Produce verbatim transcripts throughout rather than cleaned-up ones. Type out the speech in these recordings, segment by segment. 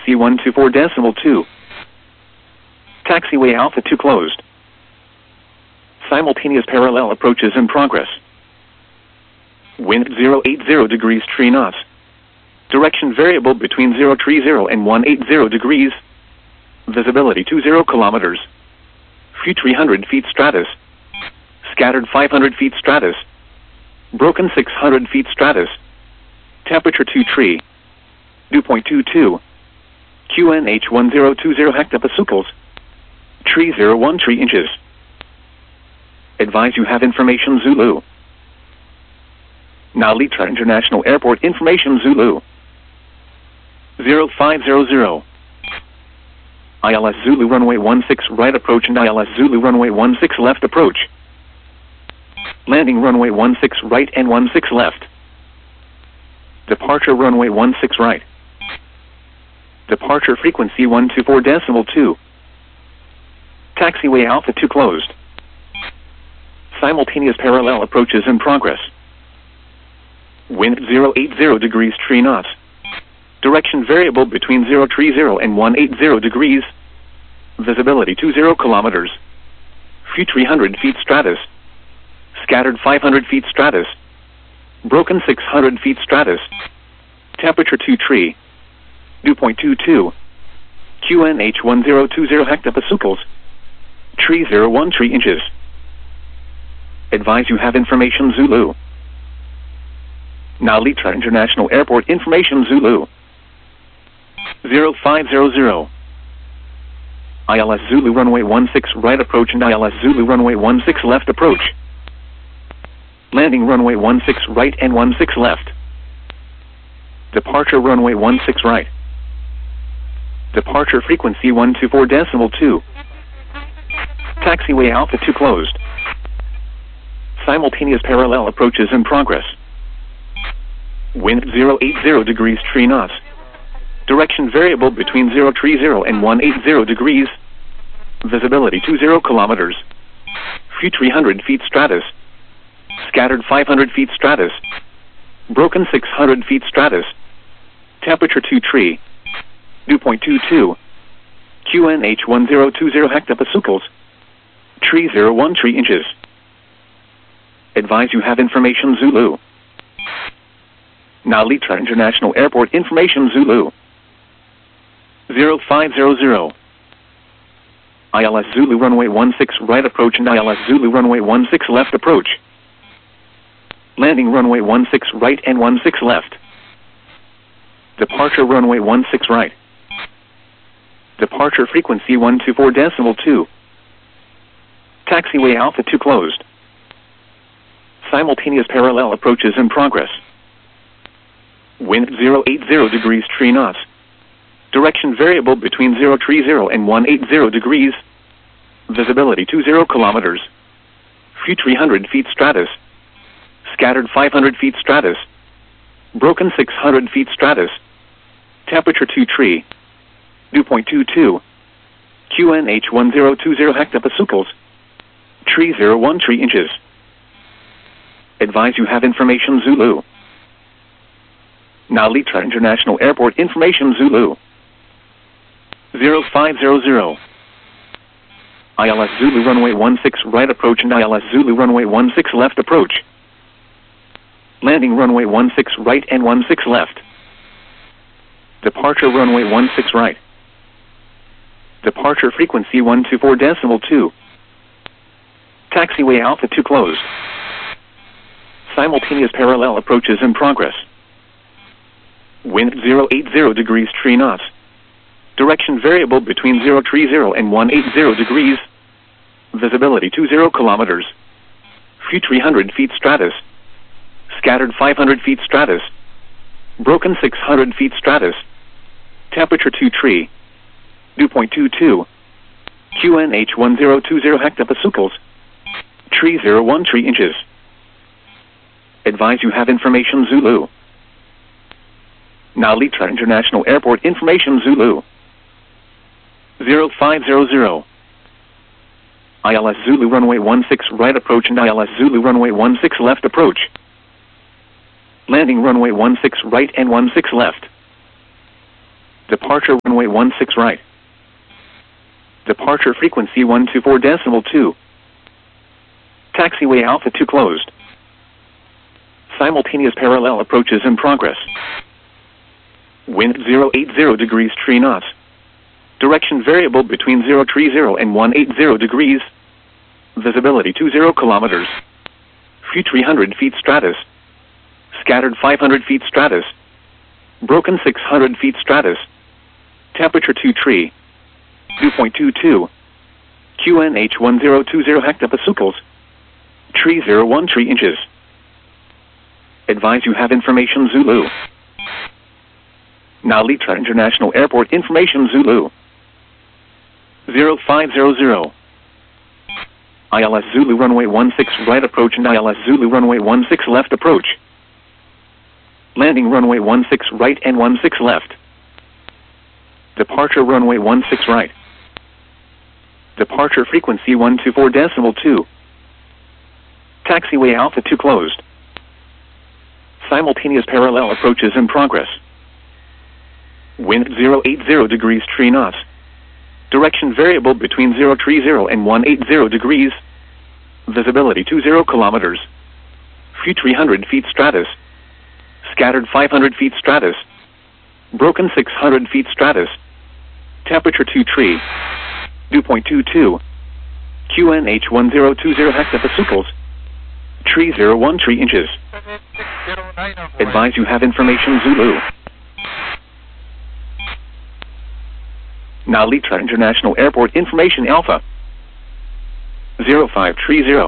frequency one two four decimal two. Taxiway Alpha two closed. Simultaneous parallel approaches in progress. Wind zero eight zero degrees three knots. Direction variable between zero three zero and one eight zero degrees. Visibility two zero kilometers. Few three hundred feet stratus. Scattered five hundred feet stratus. Broken six hundred feet stratus. Temperature two three. Dew point two two. Q N H one zero two zero hectopascals. Tree zero one three inches. Advise you have information Zulu. Now Litra International Airport information Zulu. zero five zero zero. I L S Zulu runway one six right approach and I L S Zulu runway one six left approach. Landing runway one six right and one six left. Departure runway one six right. Departure frequency one two four decimal two. Taxiway Alpha two closed. Simultaneous parallel approaches in progress. Wind zero eight zero degrees three knots. Direction variable between zero three zero and one eight zero degrees. Visibility two zero kilometers. Few three hundred feet stratus. Scattered five hundred feet stratus. Broken six hundred feet stratus. Temperature two three. Dew point two two. Q N H one zero two zero hectopascals. Tree zero one three inches. Advise you have information Zulu. Now Litra International Airport information Zulu. zero five zero zero. I L S Zulu runway one six right approach and I L S Zulu runway one six left approach. Landing runway one six right and one six left. Departure runway one six right. Departure frequency one two four decimal two. Taxiway Alpha two closed. Simultaneous parallel approaches in progress. Wind zero eight zero degrees three knots. Direction variable between zero three zero and one eight zero degrees. Visibility two zero kilometers. Few three hundred feet stratus. Scattered five hundred feet stratus. Broken six hundred feet stratus. Temperature two three. Dew point two two. Q N H one zero two zero hectopascals. Tree zero one three inches. Advise you have information Zulu. Now Litra International Airport information Zulu. zero five zero zero. I L S Zulu runway one six right approach and I L S Zulu runway one six left approach. Landing runway one six right and one six left. Departure runway one six right. Departure frequency one two four decimal two. Taxiway Alpha two closed. Simultaneous parallel approaches in progress. Wind zero eight zero degrees three knots. Direction variable between zero three zero and one eight zero degrees. Visibility two zero kilometers. Few three hundred feet stratus. Scattered five hundred feet stratus. Broken six hundred feet stratus. Temperature two three. Dew point two two. Q N H one zero two zero hectopascals. Tree zero one three inches. Advise you have information Zulu. Now Litra International Airport information Zulu. zero five zero zero. I L S Zulu runway one six right approach and I L S Zulu runway one six left approach. Landing runway one six right and one six left. Departure runway one six right. Departure frequency one two four decimal two. Taxiway Alpha two closed. Simultaneous parallel approaches in progress. Wind zero eight zero degrees three knots. Direction variable between zero three zero and one eight zero degrees. Visibility two zero kilometers. Few three hundred feet stratus. Scattered five hundred feet stratus. Broken six hundred feet stratus. Temperature two three. Dew point two two. Q N H one zero two zero hectopascals. Tree zero one three inches. Advise you have information Zulu. Now Litra International Airport information Zulu. zero five zero zero. I L S Zulu runway one six right approach and I L S Zulu runway one six left approach. Landing runway one six right and one six left. Departure runway one six right. Departure frequency one two four decimal two. Taxiway Alpha two closed. Simultaneous parallel approaches in progress. Wind zero eight zero degrees three knots. Direction variable between zero three zero and one eight zero degrees. Visibility two zero kilometers. Few three hundred feet stratus. Scattered five hundred feet stratus. Broken six hundred feet stratus. Temperature two tree. Dew point two two. Q N H one zero two zero hectopascals. Tree zero one three inches. Advise you have information Zulu. Now Litra International Airport information Zulu. zero five zero zero. I L S Zulu runway one six right approach and I L S Zulu runway one six left approach. Landing runway one six right and one six left. Departure runway one six right. Departure frequency one two four decimal two. Taxiway Alpha two closed. Simultaneous parallel approaches in progress. Wind zero eight zero degrees three knots. Direction variable between zero three zero and one eight zero degrees. Visibility two zero kilometers. Few three hundred feet stratus. Scattered five hundred feet stratus. Broken six hundred feet stratus. Temperature two tree. Dew point two two. Q N H one zero two zero hectopascals. Tree zero one three inches. Advise you have information Zulu. Now Litra International Airport information Alpha. zero five three zero.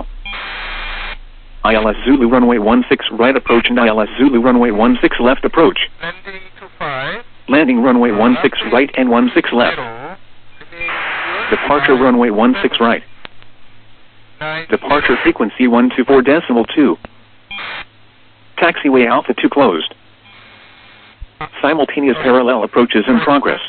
I L S Zulu runway one six right approach and I L S Zulu runway one six left approach. Landing to five. Landing runway one six right and one six left. Departure runway one six right. Departure frequency one two four decimal two. Taxiway Alpha two closed. Simultaneous parallel approaches in progress.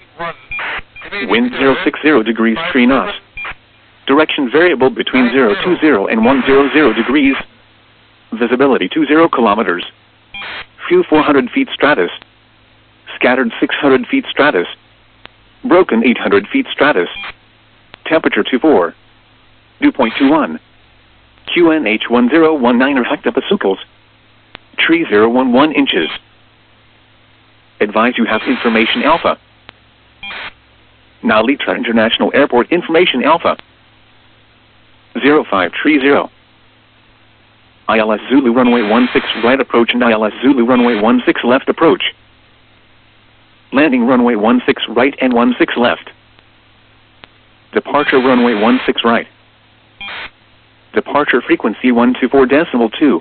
Wind zero six zero degrees three knots. Direction variable between zero two zero and one hundred degrees. Visibility two zero kilometers. Few four hundred feet stratus. Scattered six hundred feet stratus. Broken eight hundred feet stratus. Temperature two four. Dew point two one. Q N H one zero one nine hectopascals. Tree zero one one inches. Advise you have information Alpha. Now Litra International Airport information Alpha. zero five three zero. I L S Zulu runway one six right approach and I L S Zulu runway one six left approach. Landing runway one six right and one six left. Departure runway one six right. Departure frequency one two four decimal two.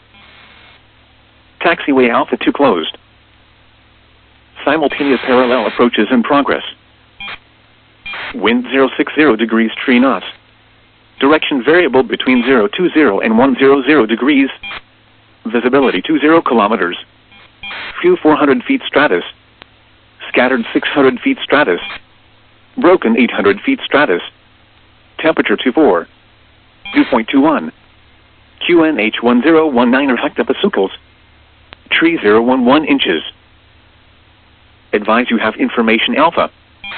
Taxiway Alpha two closed. Simultaneous parallel approaches in progress. Wind zero six zero degrees three knots. Direction variable between zero two zero and one hundred degrees. Visibility two zero kilometers. Few four hundred feet stratus. Scattered six hundred feet stratus. Broken eight hundred feet stratus. Temperature two four. Dew point two one. Q N H one zero one nine hectopascals. Tree zero one one inches. Advise you have information Alpha.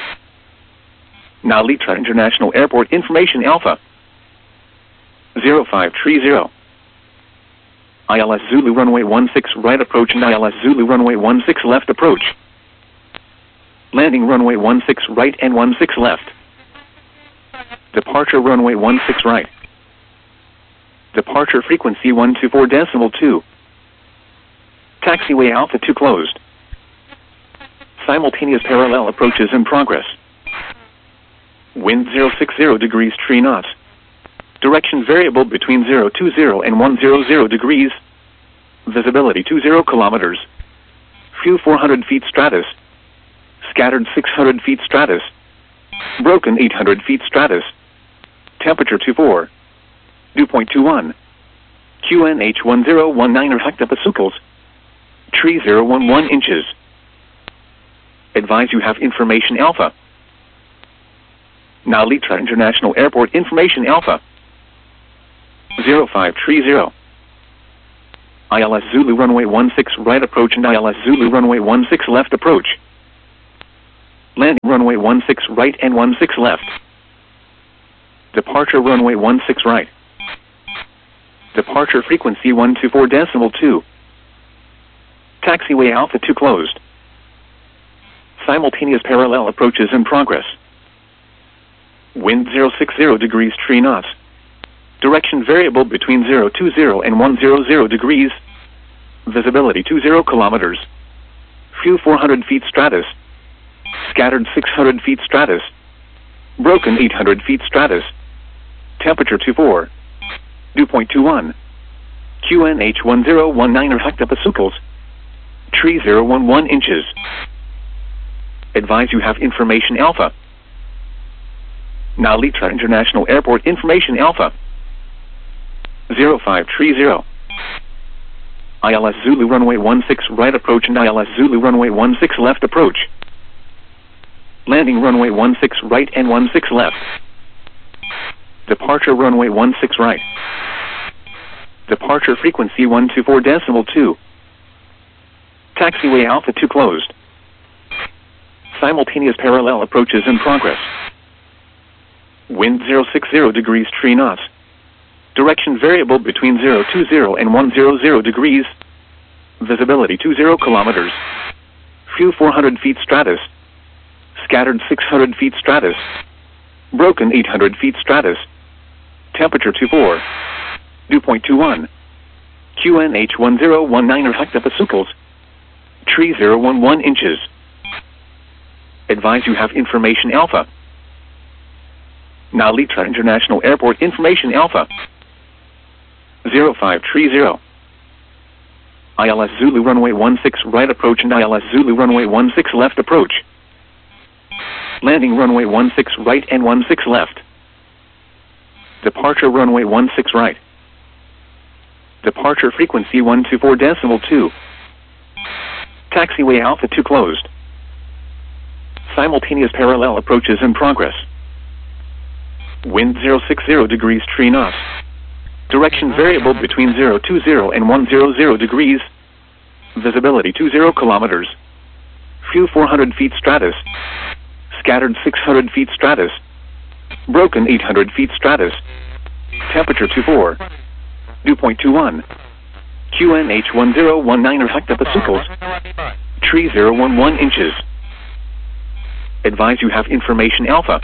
Now Litra International Airport information Alpha. zero five three zero. I L S Zulu runway one six right approach and I L S Zulu runway one six left approach. Landing runway one six right and one six left. Departure runway one six right. Departure frequency one two four decimal two. Taxiway Alpha two closed. Simultaneous parallel approaches in progress. Wind zero six zero degrees three knots. Direction variable between zero two zero and one hundred degrees. Visibility two zero kilometers. Few four hundred feet stratus. Scattered six hundred feet stratus. Broken eight hundred feet stratus. Temperature two four. Dew point two one. Q N H one zero one nine hectopascals. Tree zero one one inches. Advise you have information Alpha. Now Litra International Airport information Alpha. zero five three zero. I L S Zulu runway one six right approach and I L S Zulu runway one six left approach. Landing runway one six right and one six left. Departure runway one six right. Departure frequency one two four decimal two. Taxiway Alpha two closed. Simultaneous parallel approaches in progress. Wind zero six zero degrees three knots. Direction variable between zero two zero and one hundred degrees. Visibility two zero kilometers. Few four hundred feet stratus. Scattered six hundred feet stratus. Broken eight hundred feet stratus. Temperature two four. Dew point two one. Q N H one zero one nine hectopascals. Tree zero one one inches. Advise you have information Alpha. Now Litra International Airport information Alpha. zero five three zero. I L S Zulu runway one six right approach and I L S Zulu runway one six left approach. Landing runway one six right and one six left. Departure runway one six right. Departure frequency one two four decimal two. Taxiway Alpha two closed. Simultaneous parallel approaches in progress. Wind zero six zero degrees three knots. Direction variable between zero two zero and one hundred degrees. Visibility two zero kilometers. Few four hundred feet stratus. Scattered six hundred feet stratus. Broken eight hundred feet stratus. Temperature two four. Dew point two one. Q N H one zero one nine hectopascals. Tree zero one one inches. Advise you have information Alpha. Now Litra International Airport information Alpha. zero five three zero. I L S Zulu runway one six right approach and I L S Zulu runway one six left approach. Landing runway one six right and one six left. Departure runway one six right. Departure frequency one two four decimal two. Taxiway Alpha two closed. Simultaneous parallel approaches in progress. Wind zero six zero degrees three knots. Direction variable between zero two zero and one hundred degrees. Visibility two zero kilometers. Few four hundred feet stratus. Scattered six hundred feet stratus. Broken eight hundred feet stratus. Temperature two four. Dew point two one. Q N H one zero one nine hectopascals. Tree zero one one inches. Advise you have information Alpha.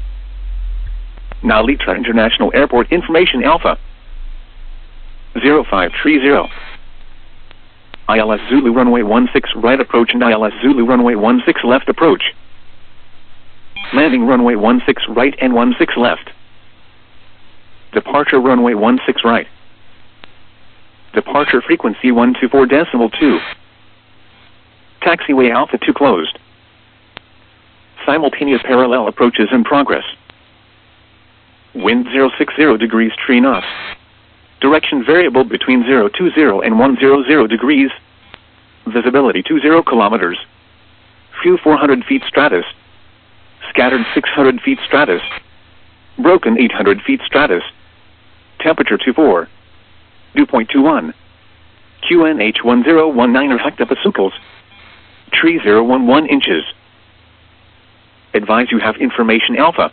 Now Litra International Airport information Alpha. zero five three zero. I L S Zulu runway one six right approach and I L S Zulu runway one six left approach. Landing runway one six right and one six left. Departure runway one six right. Departure frequency one two four decimal two. Taxiway Alpha two closed. Simultaneous parallel approaches in progress. Wind zero six zero degrees three knots. Direction variable between zero two zero and one hundred degrees. Visibility two zero kilometers. Few four hundred feet stratus. Scattered six hundred feet stratus. Broken eight hundred feet stratus. Temperature two four. Dew point two one. Q N H one zero one nine hectopascals. Tree zero one one inches. Advise you have information Alpha.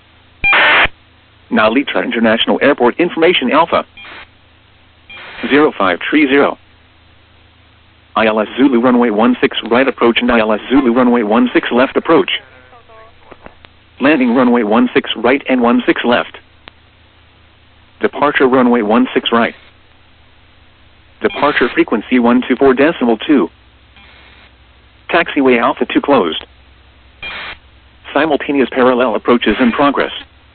Now Litra International Airport information Alpha. zero five three zero. I L S Zulu runway one six right approach and I L S Zulu runway one six left approach. Landing runway one six right and one six left. Departure runway one six right. Departure frequency one two four decimal two. Taxiway Alpha two closed. Simultaneous parallel approaches in progress.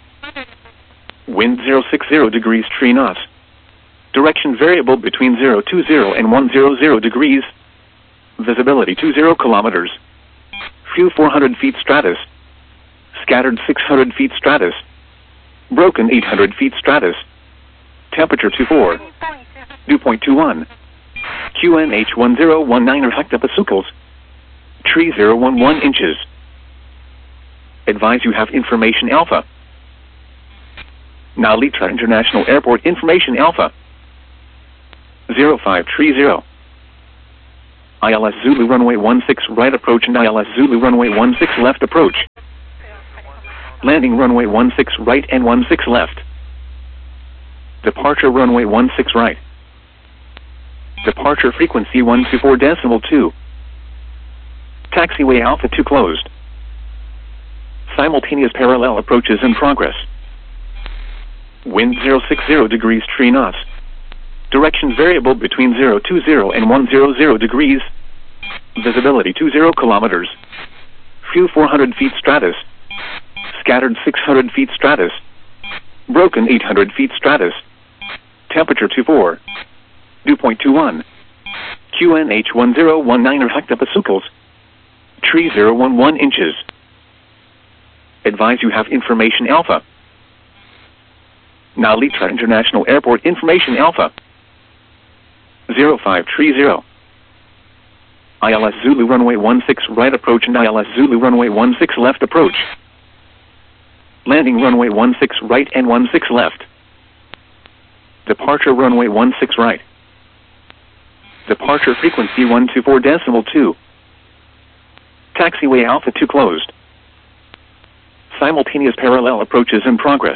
Wind zero six zero degrees three knots. Direction variable between zero two zero and one hundred degrees. Visibility two zero kilometers. Few four hundred feet stratus. Scattered six hundred feet stratus. Broken eight hundred feet stratus. Temperature two four. Dew point two one. Q N H one zero one nine hectopascals. Tree zero one one inches. Advise you have information Alpha. Now Litra International Airport information Alpha. zero five three zero. I L S Zulu runway one six right approach and I L S Zulu runway one six left approach. Landing runway one six right and one six left. Departure runway one six right. Departure frequency one two four decimal two. Taxiway Alpha two closed. Simultaneous parallel approaches in progress. Wind zero six zero degrees three knots. Direction variable between zero two zero and one hundred degrees. Visibility two zero kilometers. Few four hundred feet stratus. Scattered six hundred feet stratus. Broken eight hundred feet stratus. Temperature two four. Dew point two one. Q N H one zero one nine hectopascals. Tree zero one one inches. Advise you have information Alpha. Now Litra International Airport information Alpha. zero five three zero. I L S Zulu runway one six right approach and I L S Zulu runway one six left approach. Landing runway one six right and one six left. Departure runway one six right. Departure frequency one two four decimal two. Taxiway Alpha two closed. Simultaneous parallel approaches in progress.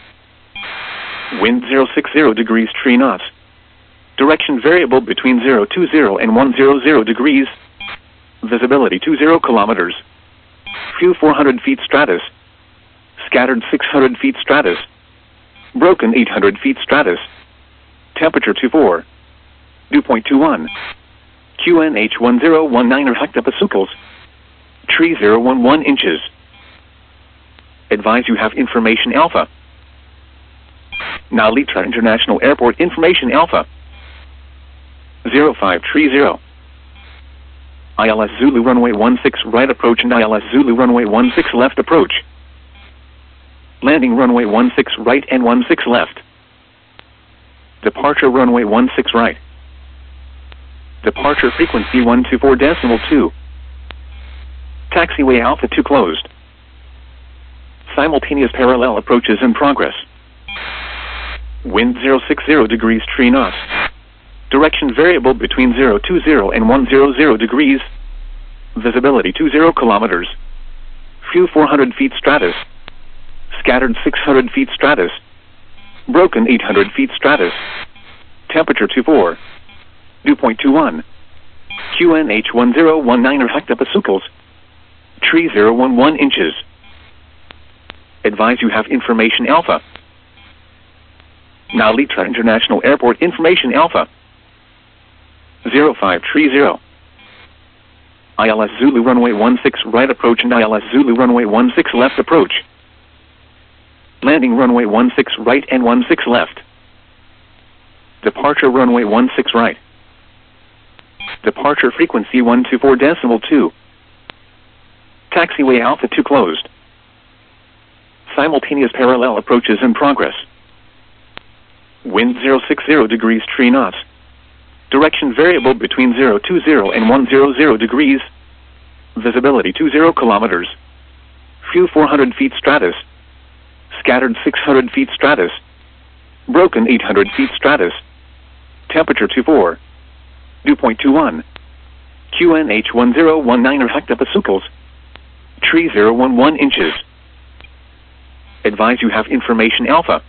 Wind zero six zero degrees three knots. Direction variable between zero two zero and one hundred degrees. Visibility two zero kilometers. Few four hundred feet stratus. Scattered six hundred feet stratus. Broken eight hundred feet stratus. Temperature two four. Dew point two one. Q N H one zero one nine hectopascals. Tree zero one one inches. Advise you have information Alpha. Now Litra International Airport information Alpha. zero five three zero. I L S Zulu runway one six right approach and I L S Zulu runway one six left approach. Landing runway one six right and one six left. Departure runway one six right. Departure frequency one two four decimal two. Taxiway Alpha two closed. Simultaneous parallel approaches in progress. Wind zero six zero degrees three knots. Direction variable between zero two zero and one hundred degrees. Visibility two zero kilometers. Few four hundred feet stratus. Scattered six hundred feet stratus. Broken eight hundred feet stratus. Temperature two four. Dew point two one. Q N H one zero one nine hectopascals. Tree zero one one inches. Advise you have information Alpha. Now Litra International Airport information Alpha. zero five three zero. I L S Zulu runway one six right approach and I L S Zulu runway one six left approach. Landing runway one six right and one six left. Departure runway one six right. Departure frequency one two four decimal two. Taxiway Alpha two closed. Simultaneous parallel approaches in progress. Wind zero six zero degrees three knots. Direction variable between zero two zero and one hundred degrees. Visibility two zero kilometers. Few four hundred feet stratus. Scattered six hundred feet stratus. Broken eight hundred feet stratus. Temperature two four. Dew point two one. Q N H one zero one nine hectopascals. Tree zero one one inches. Advise you have information Alpha.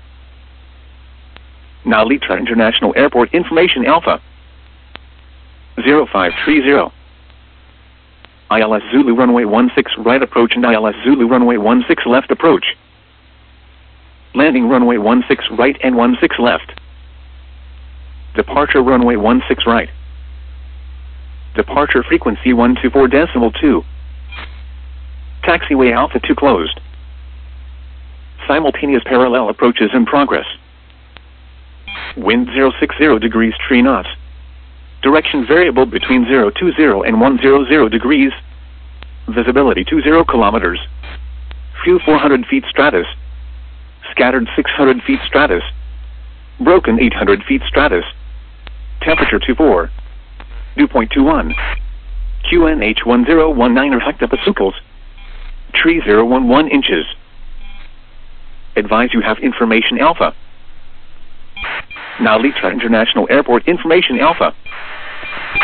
Now Litra International Airport information Alpha. zero five three zero. I L S Zulu runway one six right approach and I L S Zulu runway one six left approach. Landing runway one six right and one six left. Departure runway one six right. Departure frequency one two four decimal two. Taxiway Alpha two closed. Simultaneous parallel approaches in progress. Wind zero six zero degrees three knots. Direction variable between zero two zero and one hundred degrees. Visibility two zero kilometers. Few four hundred feet stratus. Scattered six hundred feet stratus. Broken eight hundred feet stratus. Temperature two four. Dew point two one. Q N H one zero one nine hectopascals. Tree zero one one inches. Advise you have information Alpha. Now Litra International Airport information Alpha.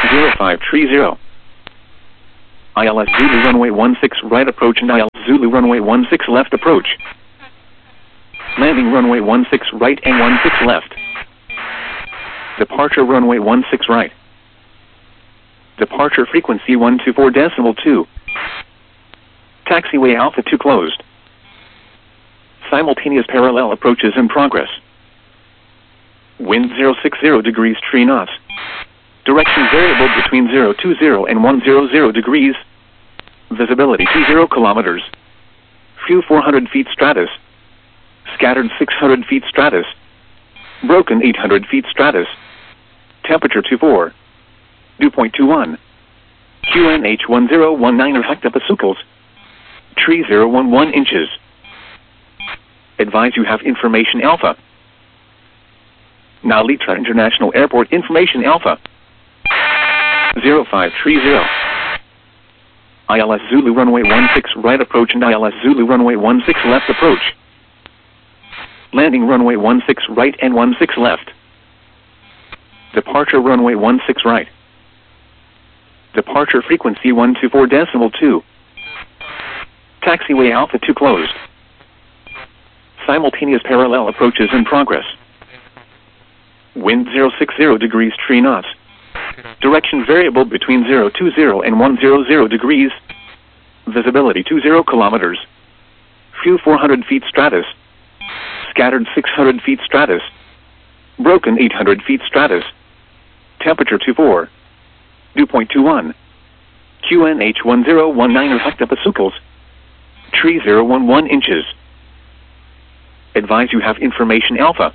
zero five three zero. I L S Zulu runway one six right approach and I L S Zulu runway one six left approach. Landing runway one six right and one six left. Departure runway one six right. Departure frequency one two four decimal two. Taxiway Alpha two closed. Simultaneous parallel approaches in progress. Wind zero six zero degrees three knots. Direction variable between zero two zero and one hundred degrees. Visibility two zero kilometers. Few four hundred feet stratus. Scattered six hundred feet stratus. Broken eight hundred feet stratus. Temperature two four. Dew point two one. Q N H one zero one nine hectopascals. Tree zero one one inches. Advise you have information Alpha. Now Litra International Airport information Alpha. zero five three zero. I L S Zulu runway one six right approach and I L S Zulu runway one six left approach. Landing runway one six right and one six left. Departure runway one six right. Departure frequency one two four decimal two. Taxiway Alpha two closed. Simultaneous parallel approaches in progress. Wind zero six zero degrees three knots. Direction variable between zero two zero and one hundred degrees. Visibility two zero kilometers. Few four hundred feet stratus. Scattered six hundred feet stratus. Broken eight hundred feet stratus. Temperature two four. Dew point two one. Q N H one zero one nine hectopascals. Tree zero one one inches. Advise you have information Alpha.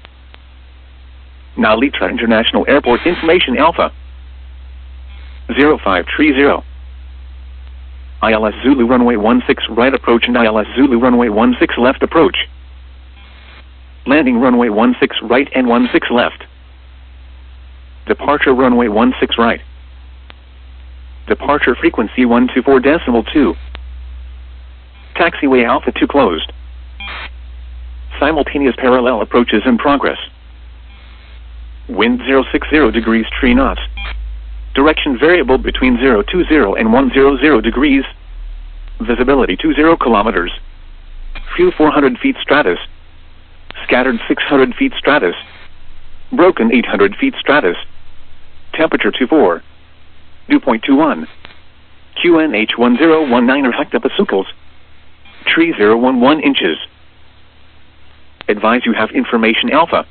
Now Litra International Airport information Alpha. zero five three zero. I L S Zulu runway one six right approach and I L S Zulu runway one six left approach. Landing runway one six right and one six left. Departure runway one six right. Departure frequency one two four decimal two. Taxiway Alpha two closed. Simultaneous parallel approaches in progress. Wind zero six zero degrees three knots. Direction variable between zero two zero and one hundred degrees. Visibility two zero kilometers. Few four hundred feet stratus. Scattered six hundred feet stratus. Broken eight hundred feet stratus. Temperature two four. Dew point two one. Q N H one zero one nine hectopascals. Tree zero one one inches. Advise you have information Alpha.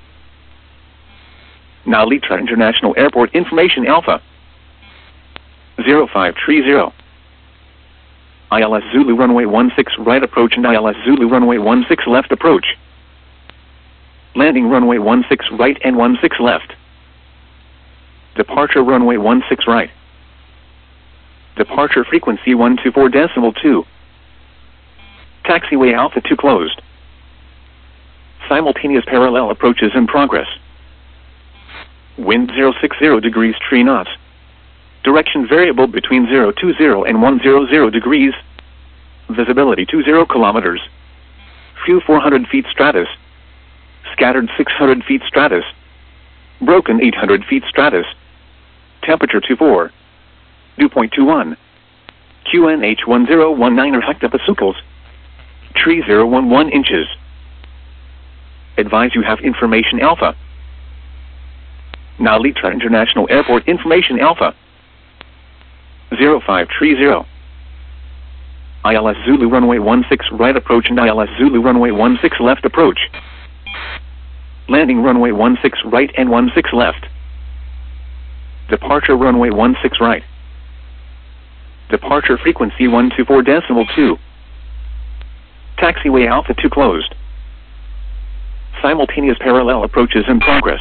Now Litra International Airport information Alpha. zero five three zero. I L S Zulu runway one six right approach and I L S Zulu runway one six left approach. Landing runway one six right and one six left. Departure runway one six right. Departure frequency one two four decimal two. Taxiway Alpha two closed. Simultaneous parallel approaches in progress. Wind zero six zero degrees three knots. Direction variable between zero two zero and one hundred degrees. Visibility two zero kilometers. Few four hundred feet stratus. Scattered six hundred feet stratus. Broken eight hundred feet stratus. Temperature two four. Dew point two one. Q N H one zero one nine hectopascals. Tree zero one one inches. Advise you have information Alpha. Now Litra International Airport information Alpha. zero five three zero. I L S Zulu runway one six right approach and I L S Zulu runway one six left approach. Landing runway one six right and one six left. Departure runway one six right. Departure frequency one two four decimal two. Taxiway Alpha two closed. Simultaneous parallel approaches in progress.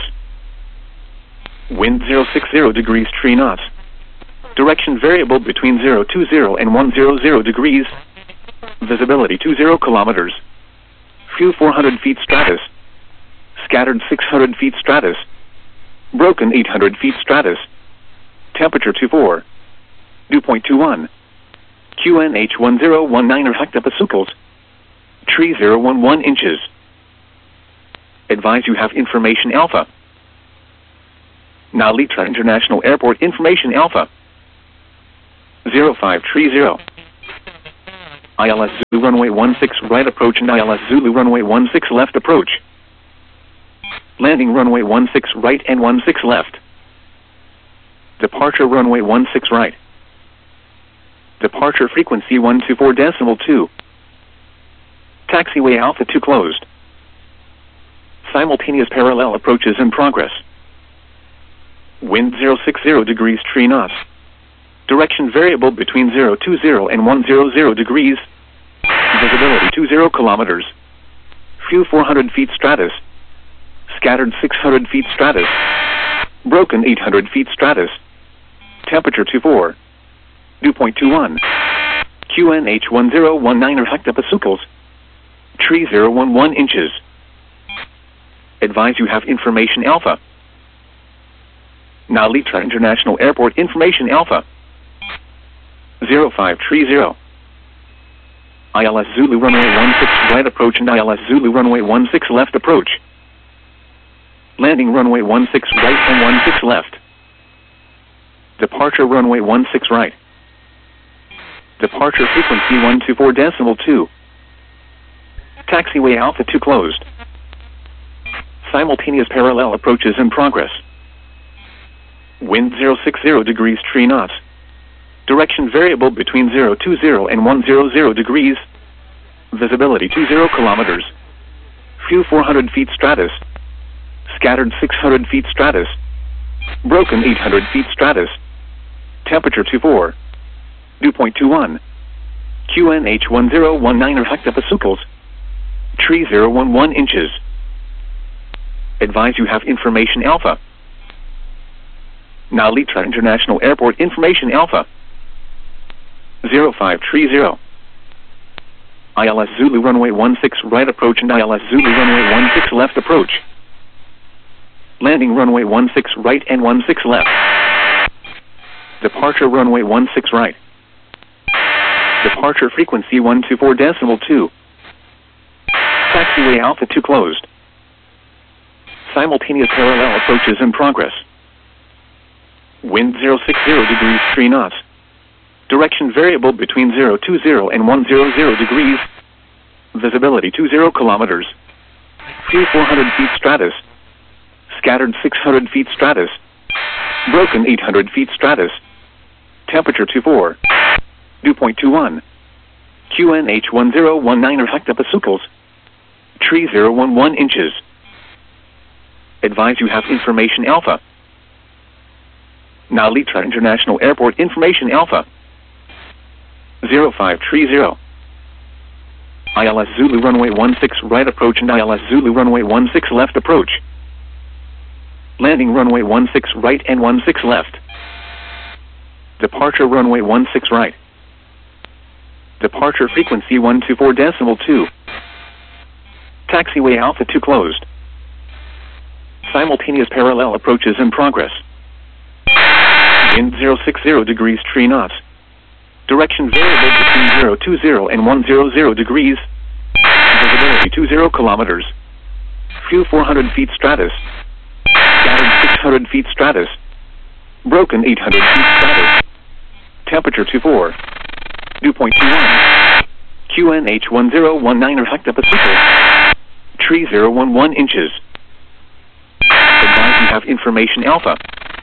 Wind zero six zero degrees three knots. Direction variable between zero two zero and one hundred degrees. Visibility two zero kilometers. Few four hundred feet stratus. Scattered six hundred feet stratus. Broken eight hundred feet stratus. Temperature two four. Dew point two one. Q N H one zero one nine hectopascals. Tree zero one one inches. Advise you have information Alpha. Now Litra International Airport Information Alpha. zero five three zero. I L S Zulu runway one six right approach and I L S Zulu runway one six left approach. Landing runway one six right and one six left. Departure runway one six right. Departure frequency one two four decimal two. Taxiway Alpha two closed. Simultaneous parallel approaches in progress. Wind zero six zero degrees three knots. Direction variable between zero two zero and one hundred degrees. Visibility two zero kilometers. Few four hundred feet stratus. Scattered six hundred feet stratus. Broken eight hundred feet stratus. Temperature two four. Dew point two one. Q N H one zero one nine hectopascals. Tree zero one one inches. Advise you have information alpha. Now Litra International Airport Information Alpha. zero five three zero. I L S Zulu runway one six right approach and I L S Zulu runway one six left approach. Landing runway one six right and one six left. Departure runway one six right. Departure frequency one two four decimal two. Taxiway Alpha two closed. Simultaneous parallel approaches in progress. Wind zero six zero degrees three knots. Direction variable between zero two zero and one hundred degrees. Visibility two zero kilometers. Few four hundred feet stratus. Scattered six hundred feet stratus. Broken eight hundred feet stratus. Temperature two four. Dew point two one. Q N H one zero one nine hectopascals. Tree zero one one inches. Advise you have information alpha. Now Litra International Airport Information Alpha. zero five three zero. I L S Zulu runway one six right approach and I L S Zulu runway one six left approach. Landing runway one six right and one six left. Departure runway one six right. Departure frequency one two four decimal two. Taxiway Alpha two closed. Simultaneous parallel approaches in progress. Wind zero six zero degrees three knots. Direction variable between zero two zero and one hundred degrees. Visibility two zero kilometers. Few four hundred feet stratus. Scattered six hundred feet stratus. Broken eight hundred feet stratus. Temperature two four. Dew point two one. Q N H one zero one nine hectopascals. Tree zero one one inches. Advise you have information alpha. Now Litra International Airport Information Alpha. zero five three zero. I L S Zulu runway one six right approach and I L S Zulu runway one six left approach. Landing runway one six right and one six left. Departure runway one six right. Departure frequency one two four decimal two. Taxiway Alpha two closed. Simultaneous parallel approaches in progress. Wind zero six zero degrees three knots. Direction variable between zero two zero and one hundred degrees. Visibility two zero kilometers. Few four hundred feet stratus. Scattered six hundred feet stratus. Broken eight hundred feet stratus. Temperature two four. Dew point two one. Q N H one zero one nine hectopascals. Tree zero one one inches. Advise you have information alpha.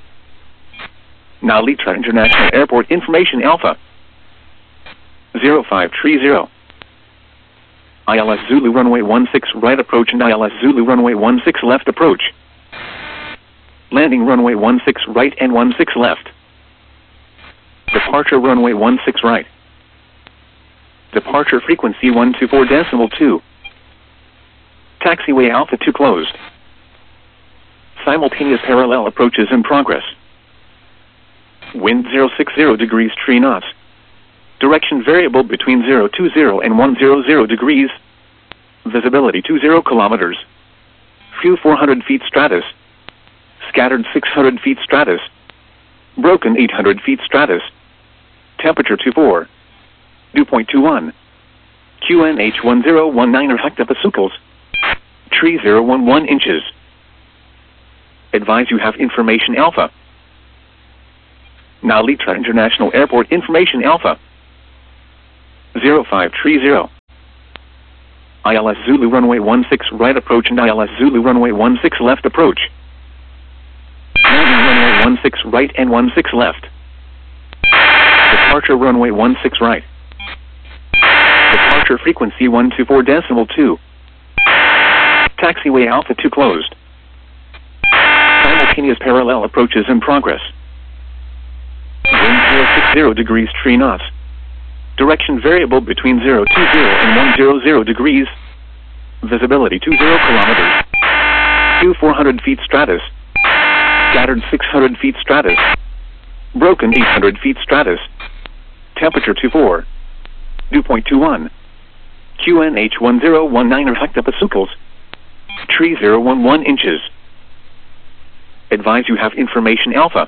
Now Litra International Airport Information Alpha. zero five three zero. I L S Zulu runway one six right approach and I L S Zulu runway one six left approach. Landing runway one six right and one six left. Departure runway one six right. Departure frequency one two four decimal two. Taxiway Alpha two closed. Simultaneous parallel approaches in progress. Wind zero six zero degrees three knots. Direction variable between zero two zero and one hundred degrees. Visibility two zero kilometers. Few four hundred feet stratus. Scattered six hundred feet stratus. Broken eight hundred feet stratus. Temperature two four. Dew point two one. Q N H one zero one nine hectopascals. Tree zero one one inches. Advise you have information alpha. Narita International Airport information alpha. zero five three zero. I L S Zulu runway one six right approach and I L S Zulu runway one six left approach. Landing runway one six right and one six left. Departure runway one six right. Departure frequency one two four decimal two. Taxiway Alpha two closed. Simultaneous parallel approaches in progress. Wind zero six zero degrees three knots. Direction variable between zero two zero and one hundred degrees. Visibility two zero kilometers. Q four hundred feet stratus. Scattered six hundred feet stratus. Broken eight hundred feet stratus. Temperature two four. Dew point two one. Q N H one zero one nine hectopascals. Tree zero one one inches. Advise you have information alpha.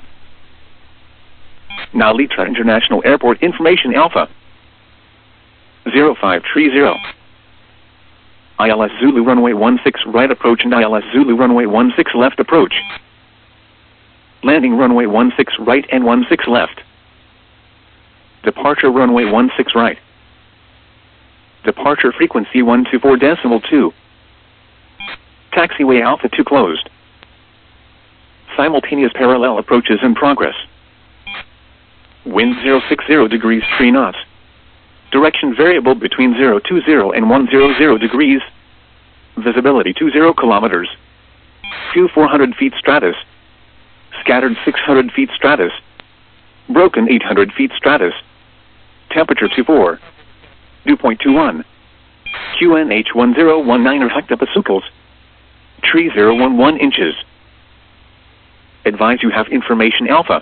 Narita International Airport information alpha. zero five three zero. I L S Zulu runway one six right approach and I L S Zulu runway one six left approach. Landing runway one six right and one six left. Departure runway one six right. Departure frequency one two four decimal two. Taxiway Alpha two closed. Simultaneous parallel approaches in progress. Wind zero six zero degrees three knots. Direction variable between zero two zero and one hundred degrees. Visibility two zero kilometers. Q four hundred feet stratus. Scattered six hundred feet stratus. Broken eight hundred feet stratus. Temperature two four. Dew point two one. Q N H one zero one nine hectopascals. Tree zero one one inches. Advise you have information alpha.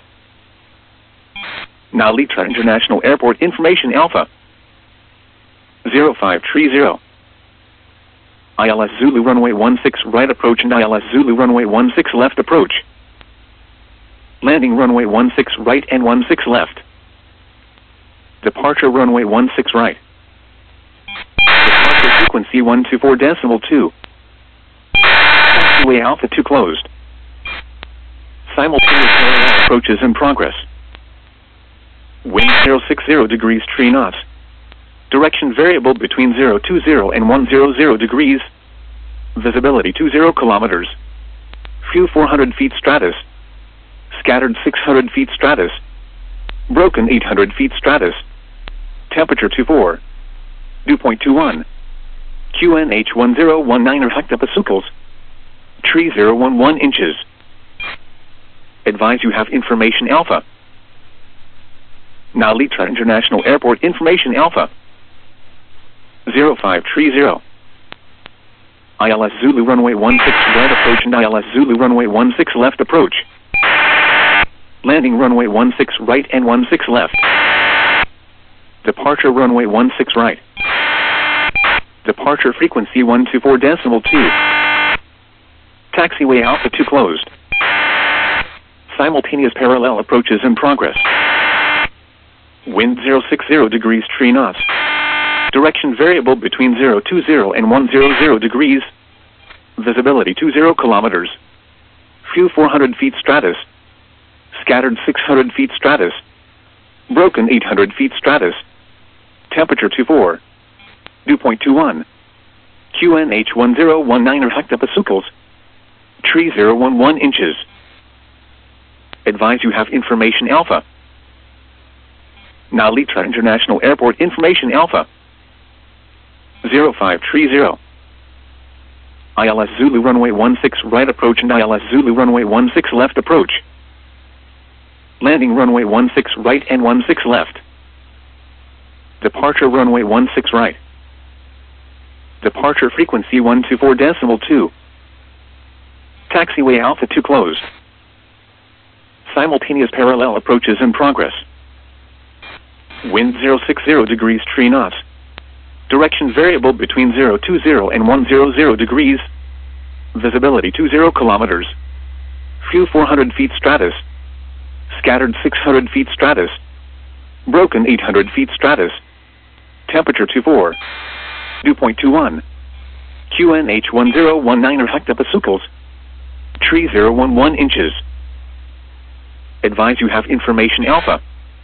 Narita International Airport information alpha. zero five three zero. I L S Zulu runway one six right approach and I L S Zulu runway one six left approach. Landing runway one six right and one six left. Departure runway one six right. Departure frequency one two four decimal two. Taxiway Alpha two closed. Simultaneous parallel approaches in progress. Wind zero six zero degrees three knots. Direction variable between zero two zero and one hundred degrees. Visibility two zero kilometers. Q four hundred feet stratus. Scattered six hundred feet stratus. Broken eight hundred feet stratus. Temperature two four. Dew point two one. Q N H one zero one nine hectopascals. Tree zero one one inches. Advise you have information alpha. Narita International Airport information alpha. zero five three zero. I L S Zulu runway one six right approach and I L S Zulu runway one six left approach. Landing runway one six right and one six left. Departure runway one six right. Departure frequency one two four decimal two. Taxiway Alpha two closed. Simultaneous parallel approaches in progress. Wind zero six zero degrees three knots. Direction variable between zero two zero and one hundred degrees. Visibility two zero kilometers. Q four hundred feet stratus. Scattered six hundred feet stratus. Broken eight hundred feet stratus. Temperature two four. Dew point two one. Q N H one zero one nine hectopascals. Tree zero one one inches. Advise you have information alpha. Narita International Airport information alpha. zero five three zero. I L S Zulu runway one six right approach and I L S Zulu runway one six left approach. Landing runway one six right and one six left. Departure runway one six right. Departure frequency one two four decimal two. Taxiway Alpha two closed. Simultaneous parallel approaches in progress. Wind zero six zero degrees three knots. Direction variable between zero two zero and one hundred degrees. Visibility two zero kilometers. Q four hundred feet stratus. Scattered six hundred feet stratus. Broken eight hundred feet stratus. Temperature two four. Dew point two one. Q N H one zero one nine hectopascals. Tree zero one one inches. Advise you have information Alpha.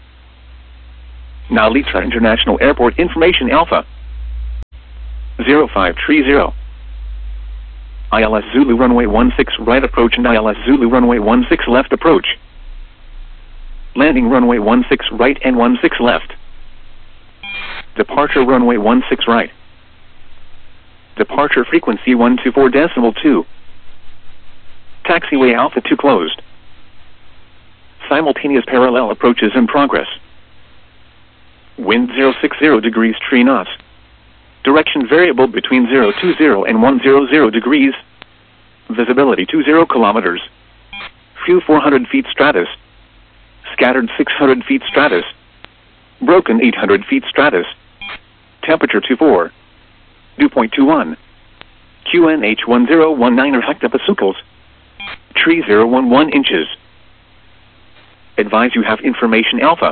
Nalita International Airport information Alpha. zero five three zero. I L S Zulu runway one six right approach and I L S Zulu runway one six left approach. Landing runway one six right and one six left. Departure runway one six right. Departure frequency one two four decimal two. Taxiway Alpha two closed. Simultaneous parallel approaches in progress. Wind zero six zero degrees three knots. Direction variable between zero two zero and one hundred degrees. Visibility two zero kilometers. Few four hundred feet stratus. Scattered six hundred feet stratus. Broken eight hundred feet stratus. Temperature two four. Dew point two one. Q N H one zero one nine hectopascals. Tree zero one one inches. Advise you have information Alpha.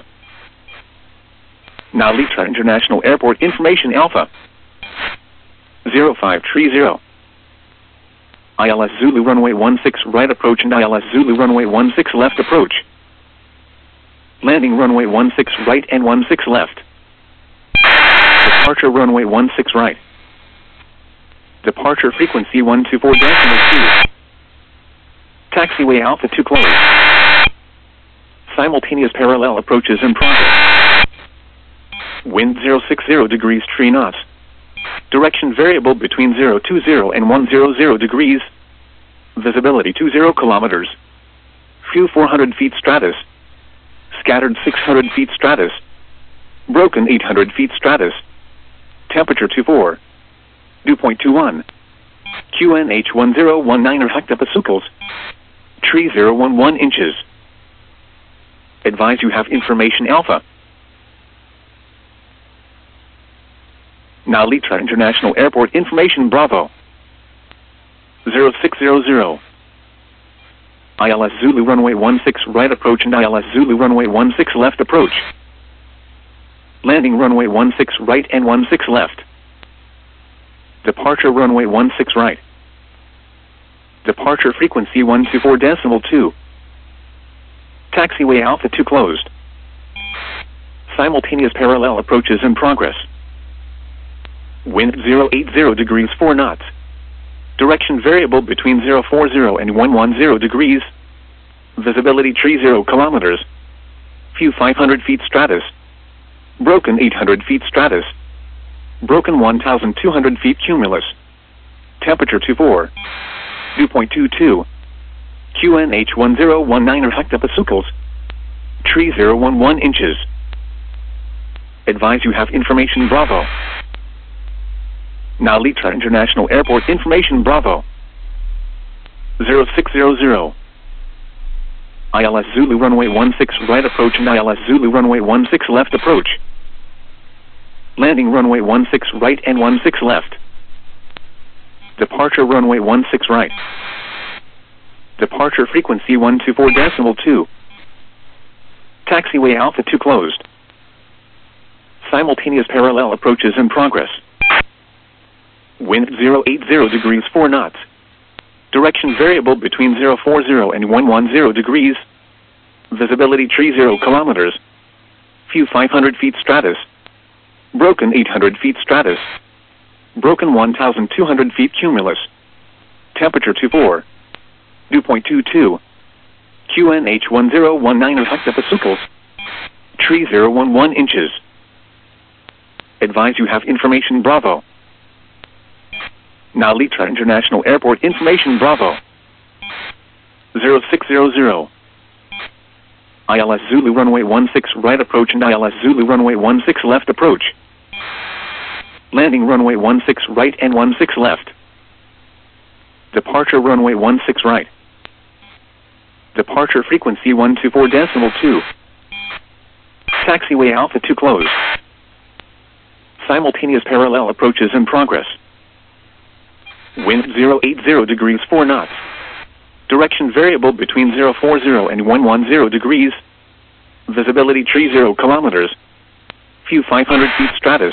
Nalita International Airport information Alpha. zero five three zero. I L S Zulu runway one six right approach and I L S Zulu runway one six left approach. Landing runway one six right and one six left. Departure runway one six right. Departure frequency one two four decimal two. Taxiway Alpha two closed. Simultaneous parallel approaches in progress. Wind zero six zero degrees three knots. Direction variable between zero two zero and one hundred degrees. Visibility two zero kilometers. Few four hundred feet stratus. Scattered six hundred feet stratus. Broken eight hundred feet stratus. Temperature two four. Dew point two one. Q N H one zero one nine hectopascals. Tree zero one one inches. Advise you have information Alpha. Nalita International Airport information Bravo. zero six zero zero. I L S Zulu runway one six right approach and I L S Zulu runway one six left approach. Landing runway one six right and one six left. Departure runway one six right. Departure frequency one two four decimal two. Taxiway Alpha two closed. Simultaneous parallel approaches in progress. Wind zero eight zero degrees four knots. Direction variable between zero four zero and one hundred degrees. Visibility three zero kilometers. Few five hundred feet stratus. Broken eight hundred feet stratus. Broken one thousand two hundred feet cumulus. Temperature two four. Dew point two two. Q N H one zero one nine hectopascals. Tree zero one one inches. Advise you have information Bravo. Nalita International Airport information Bravo. zero six zero zero. I L S Zulu runway one six right approach and I L S Zulu runway one six left approach. Landing runway one six right and one six left. Departure runway one six right. Departure frequency one two four decimal two. Taxiway Alpha two closed. Simultaneous parallel approaches in progress. Wind zero eight zero degrees four knots. Direction variable between zero four zero and one hundred degrees. Visibility three zero kilometers. Few five hundred feet stratus. Broken eight hundred feet stratus. Broken one thousand two hundred feet cumulus. Temperature two four. Dew point two two. Q N H one zero one nine hectopascals. Tree zero one one inches. Advise you have information Bravo. Nalita International Airport information Bravo. zero six zero zero. I L S Zulu runway one six right approach and I L S Zulu runway one six left approach. Landing runway one six right and one six left. Departure runway one six right. Departure frequency one two four decimal two. Taxiway Alpha two closed. Simultaneous parallel approaches in progress. Wind zero eight zero degrees four knots. Direction variable between zero four zero and one hundred degrees. Visibility three zero kilometers. Few five hundred feet stratus.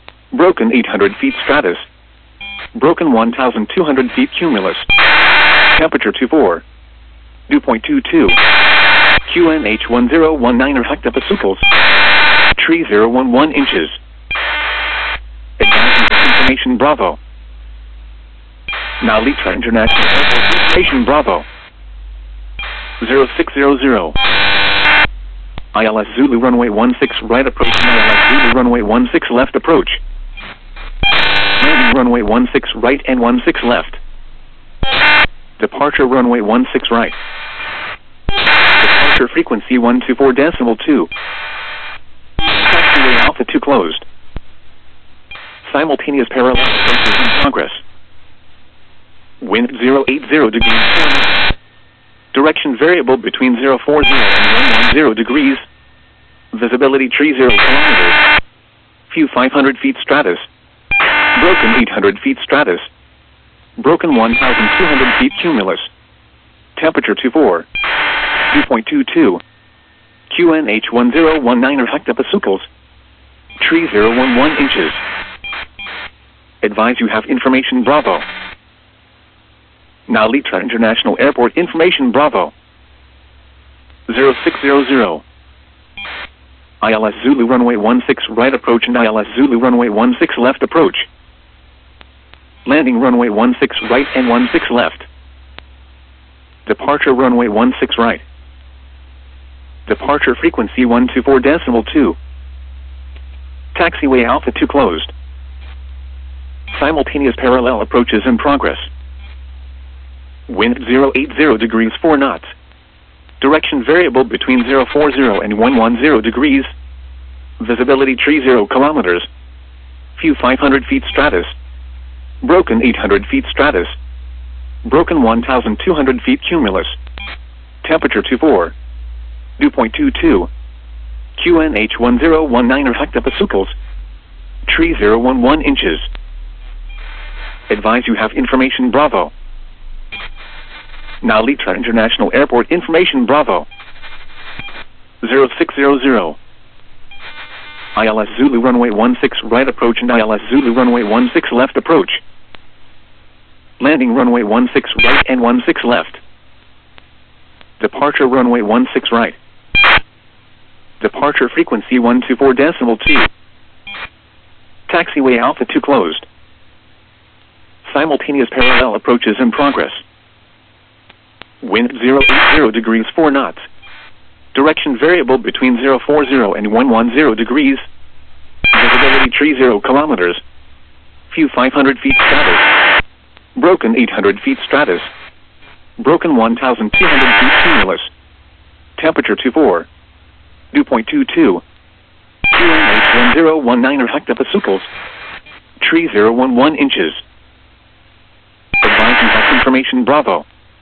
Broken eight hundred feet stratus. Broken one thousand two hundred feet cumulus. Temperature two four. Dew point two two. Q N H one zero one nine hectopascals. Tree zero one one inches. Advancing information Bravo. Now Litra International Airport Station Bravo. zero six zero zero. I L S Zulu runway one six right approach and I L S Zulu runway one six left approach. Landing runway one six right and one six left. Departure runway one six right. Departure frequency one two four decimal two. Taxiway Alpha two closed. Simultaneous parallel approaches in progress. Wind zero eight zero degrees. Direction variable between zero four zero and one one zero degrees. Visibility tree zero kilometers. View five hundred feet stratus. Broken eight hundred feet stratus. Broken one thousand two hundred feet cumulus. Temperature two four. Dew point two two. Q N H one zero one nine hectopascals. Tree zero one one inches. Advise you have information Bravo. Now Litra International Airport information Bravo. zero six zero zero. I L S Zulu runway one six right approach and I L S Zulu runway one six left approach. Landing runway one six right and one six left. Departure runway one six right. Departure frequency one two four decimal two. Taxiway Alpha two closed. Simultaneous parallel approaches in progress. Wind zero eight zero degrees four knots. Direction variable between zero four zero and one one zero degrees. Visibility tree zero kilometers. View five hundred feet stratus. Broken eight hundred feet stratus. Broken one thousand two hundred feet cumulus. Temperature two four. Dew point two two. Q N H one zero one nine hectopascals. Tree zero one one inches. Advise you have information Bravo. Now Litra International Airport information Bravo. zero six zero zero. I L S Zulu runway one six right approach and I L S Zulu runway one six left approach. Landing runway one six right and one six left. Departure runway one six right. Departure frequency one two four decimal two. Taxiway Alpha two closed. Simultaneous parallel approaches in progress. Wind zero eight zero degrees four knots. Direction variable between zero four zero and one one zero degrees. Visibility tree zero kilometers. View five hundred feet stratus. Broken eight hundred feet stratus. Broken one thousand two hundred feet cumulus. Temperature two four. Dew point two two. Q N H one zero one nine hectopascals. Tree zero one one inches. Advise you have information Bravo.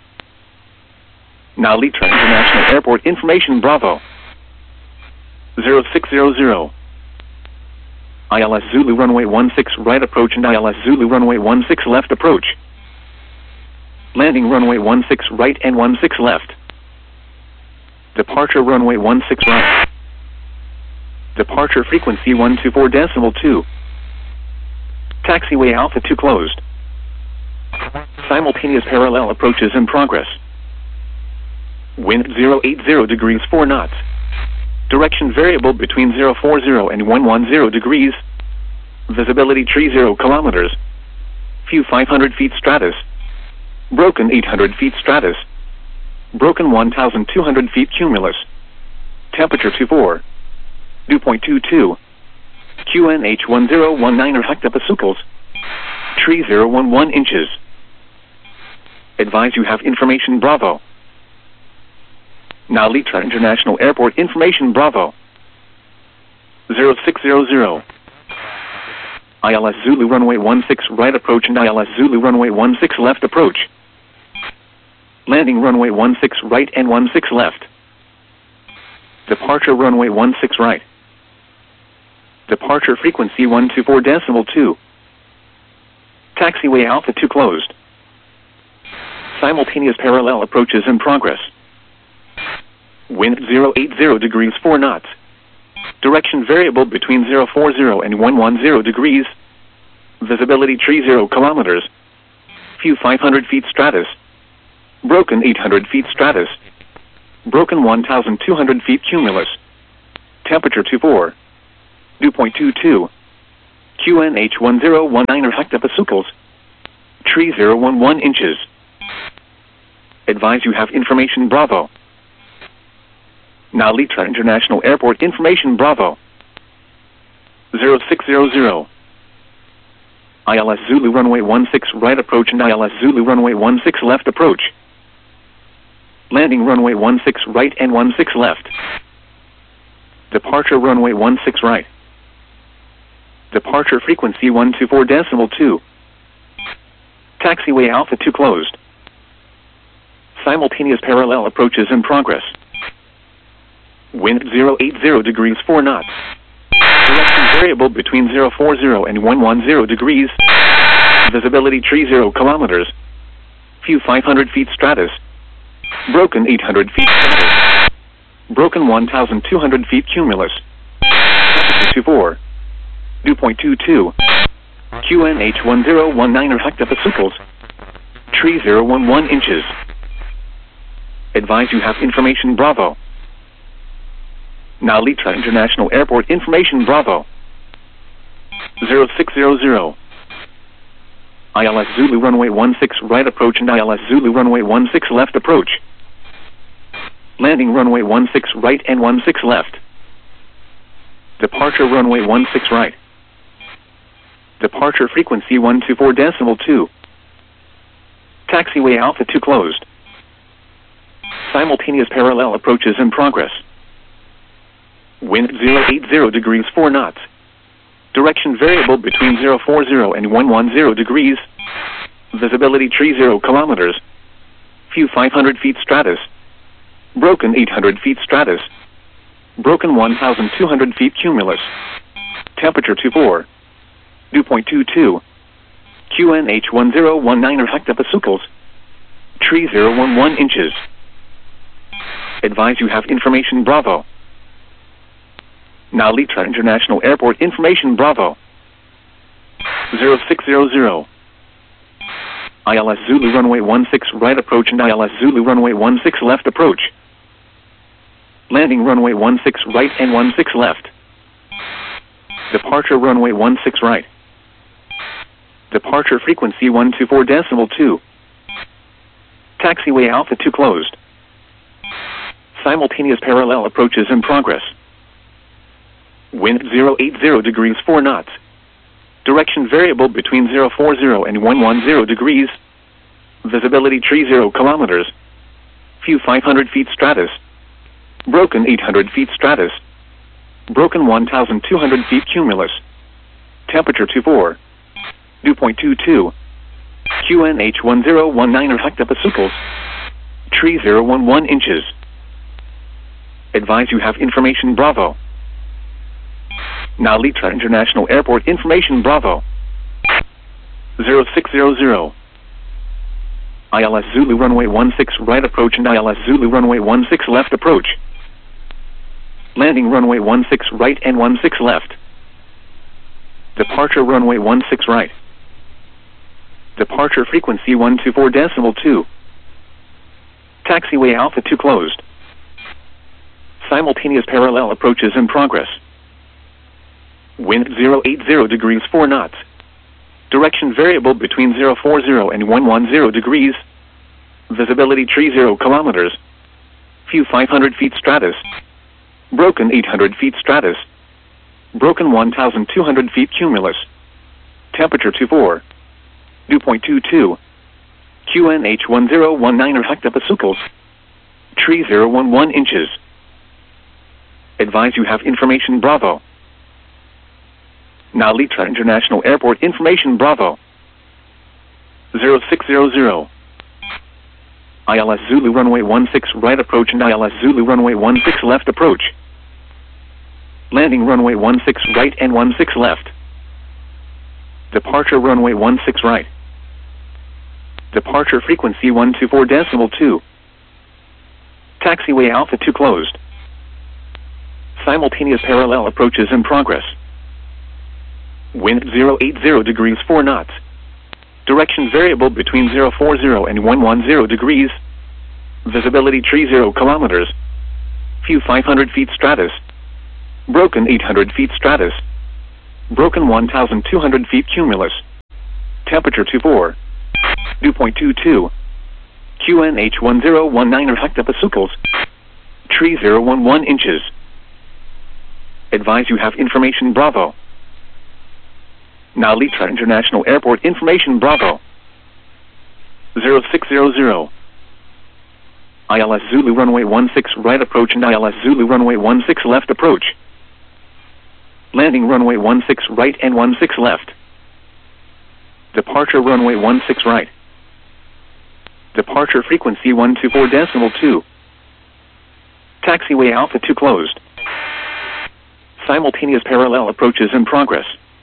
Now Litra International Airport information Bravo. zero six zero zero. I L S Zulu runway one six right approach and I L S Zulu runway one six left approach. Landing runway one six right and one six left. Departure runway one six right. Departure frequency one two four decimal two. Taxiway Alpha two closed. Simultaneous parallel approaches in progress. Wind zero eight zero degrees four knots. Direction variable between zero four zero and one one zero degrees. Visibility tree zero kilometers. View five hundred feet stratus. Broken eight hundred feet stratus. Broken one thousand two hundred feet cumulus. Temperature two four. Dew point two two. Q N H one zero one nine hectopascals. Tree zero one one inches. Advise you have information Bravo. Now Litra International Airport information Bravo. zero six zero zero. I L S Zulu runway one six right approach and I L S Zulu runway one six left approach. Landing runway one six right and one six left. Departure runway one six right. Departure frequency one two four decimal two. Taxiway Alpha two closed. Simultaneous parallel approaches in progress. Wind zero eight zero degrees four knots. Direction variable between zero four zero and one one zero degrees. Visibility tree zero kilometers. View five hundred feet stratus. Broken eight hundred feet stratus. Broken one thousand two hundred feet cumulus. Temperature twenty-four. Dew point two two. Q N H one zero one nine hectopascals. Tree zero one one inches. Advise you have information Bravo. Now Litra International Airport information Bravo. zero six zero zero. I L S Zulu runway one six right approach and I L S Zulu runway one six left approach. Landing runway one six right and one six left. Departure runway one six right. Departure frequency one two four decimal two. Taxiway Alpha two closed. Simultaneous parallel approaches in progress. Wind zero eight zero degrees four knots. Direction variable between zero four zero and one one zero degrees. Visibility tree zero kilometers. View five hundred feet stratus. Broken eight hundred feet stratus. Broken one thousand two hundred feet cumulus. Temperature twenty-four. Dew point two two. Q N H one zero one nine hectopascals. Tree zero one one inches. Advise you have information Bravo. Now Litra International Airport information Bravo. zero six zero zero. I L S Zulu runway one six right approach and I L S Zulu runway one six left approach. Landing runway one six right and one six left. Departure runway one six right. Departure frequency one two four decimal two. Taxiway Alpha two closed. Simultaneous parallel approaches in progress. Wind zero eight zero degrees four knots. Direction variable between zero four zero and one one zero degrees. Visibility tree zero kilometers. View five hundred feet stratus. Broken eight hundred feet stratus. Broken one thousand two hundred feet cumulus. Temperature twenty-four. Dew point two two. Q N H one zero one nine hectopascals. Tree zero one one inches. Advise you have information Bravo. Now Litra International Airport information Bravo. zero six zero zero. I L S Zulu runway one six right approach and I L S Zulu runway one six left approach. Landing runway one six right and one six left. Departure runway one six right. Departure frequency one two four decimal two. Taxiway Alpha two closed. Simultaneous parallel approaches in progress. Wind zero eight zero degrees four knots. Direction variable between zero four zero and one one zero degrees. Visibility tree zero kilometers. View five hundred feet stratus. Broken eight hundred feet stratus. Broken one thousand two hundred feet cumulus. Temperature twenty-four. Dew point two two. Q N H one zero one nine hectopascals. Tree zero one one inches. Advise you have information Bravo. Now Litra International Airport information Bravo. zero six zero zero. I L S Zulu runway one six right approach and I L S Zulu runway one six left approach. Landing runway one six right and one six left. Departure runway one six right. Departure frequency one two four decimal two. Taxiway Alpha two closed. Simultaneous parallel approaches in progress. Wind zero eight zero degrees four knots. Direction variable between zero four zero and one one zero degrees. Visibility tree zero kilometers. View five hundred feet stratus. Broken eight hundred feet stratus. Broken one thousand two hundred feet cumulus. Temperature twenty-four. Dew point two two. Q N H one zero one nine hectopascals. Tree zero one one inches. Advise you have information Bravo. Now Litra International Airport information Bravo. zero six zero zero. I L S Zulu runway one six right approach and I L S Zulu runway one six left approach. Landing runway one six right and one six left. Departure runway one six right. Departure frequency one two four decimal two. Taxiway Alpha two closed. Simultaneous parallel approaches in progress. Wind zero eight zero degrees four knots. Direction variable between zero four zero and one one zero degrees. Visibility tree zero kilometers. View five hundred feet stratus. Broken eight hundred feet stratus. Broken one thousand two hundred feet cumulus. Temperature two four. Dew point two two. Q N H one zero one nine hectopascals. Tree zero one one inches. Advise you have information Bravo. Now Litra International Airport information Bravo. zero six zero zero. I L S Zulu runway one six right approach and I L S Zulu runway one six left approach. Landing runway one six right and one six left. Departure runway one six right. Departure frequency one two four decimal two. Taxiway Alpha two closed. Simultaneous parallel approaches in progress.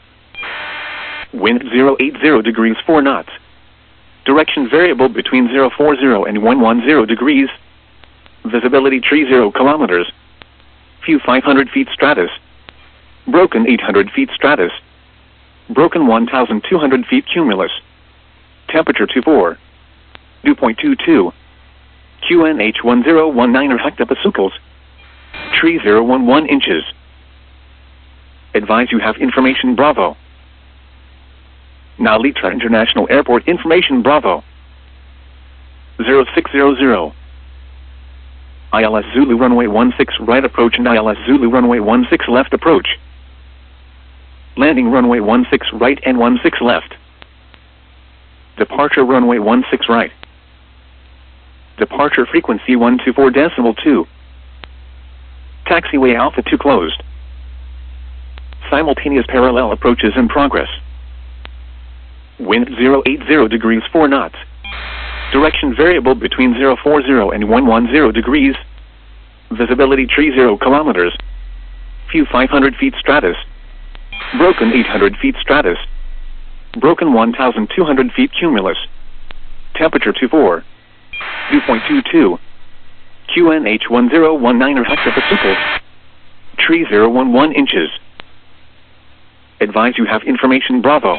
Wind zero eight zero degrees four knots. Direction variable between zero four zero and one one zero degrees. Visibility tree zero kilometers. View five hundred feet stratus. Broken eight hundred feet stratus. Broken one thousand two hundred feet cumulus. Temperature two four. Dew point two two. Q N H one zero one nine hectopascals. Tree zero one one inches. Advise you have information Bravo. Now Litra International Airport information Bravo. zero six zero zero. I L S Zulu runway one six right approach and I L S Zulu runway one six left approach. Landing runway one six right and one six left. Departure runway one six right. Departure frequency one two four decimal two. Taxiway Alpha two closed. Simultaneous parallel approaches in progress. Wind zero eight zero degrees four knots. Direction variable between zero four zero and one one zero degrees. Visibility tree zero kilometers. View five hundred feet stratus. Broken eight hundred feet stratus. Broken one thousand two hundred feet cumulus. Temperature two four. Dew point two two. Q N H one zero one nine hectopascals. Tree zero one one inches. Advise you have information Bravo.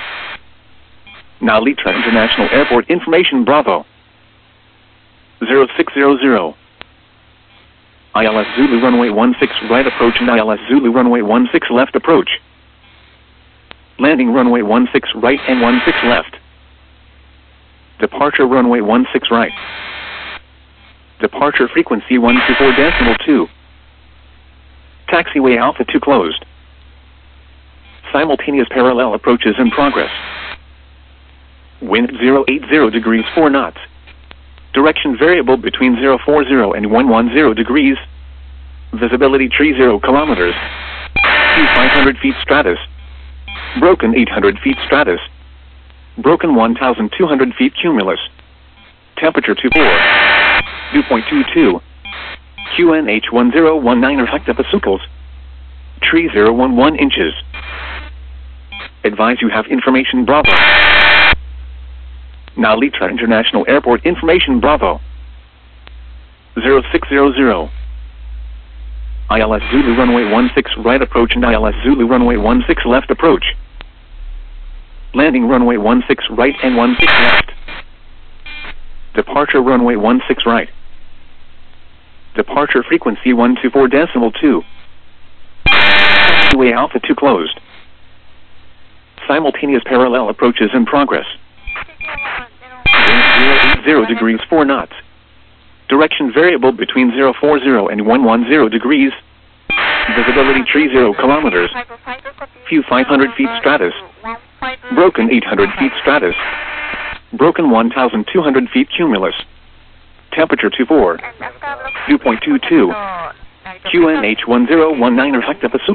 Now Litra International Airport information Bravo. zero six zero zero. I L S Zulu runway one six right approach and I L S Zulu runway one six left approach. Landing runway one six right and one six left. Departure runway one six right. Departure frequency one two four decimal two. Taxiway Alpha two closed. Simultaneous parallel approaches in progress. Wind zero eight zero degrees four knots. Direction variable between zero four zero and one one zero degrees. Visibility tree zero kilometers. View five hundred feet stratus. Broken eight hundred feet stratus. Broken one thousand two hundred feet cumulus. Temperature two four. Dew point two two. Q N H one zero one nine hectopascals. Tree zero one one inches. Advise you have information Bravo. Now Litra International Airport information Bravo. zero six zero zero. I L S Zulu runway one six right approach and I L S Zulu runway one six left approach. Landing runway one six right and one six left. Departure runway one six right. Departure frequency one two four decimal two. Taxiway Alpha two closed. Simultaneous parallel approaches in progress. Wind zero eight zero degrees four knots. Direction variable between zero four zero and one one zero degrees. Visibility tree zero kilometers. View five hundred feet stratus. Broken eight hundred feet stratus. Broken one thousand two hundred feet cumulus. Temperature two four. Dew point two two. Q N H one zero one nine hectopascals.